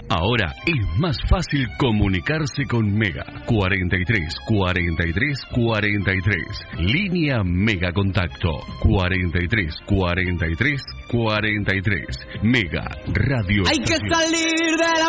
Ahora es más fácil comunicarse con Mega. 43 43 43. Línea Mega Contacto. 43 43 43. Mega Radio. Hay que salir de la